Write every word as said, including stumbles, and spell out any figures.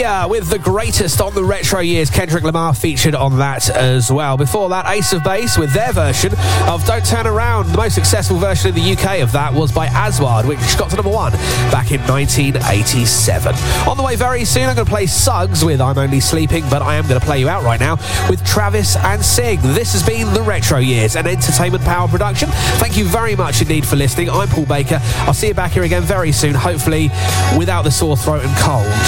Sia with the greatest on the retro years. Kendrick Lamar featured on that as well. Before that, Ace of Base with their version of Don't Turn Around. The most successful version in the U K of that was by Aswad, which got to number one back in nineteen eighty-seven. On the way very soon, I'm going to play Suggs with I'm Only Sleeping, but I am going to play you out right now with Travis and Sing. This has been The Retro Years, an Entertainment Power production. Thank you very much indeed for listening. I'm Paul Baker. I'll see you back here again very soon, hopefully without the sore throat and cold.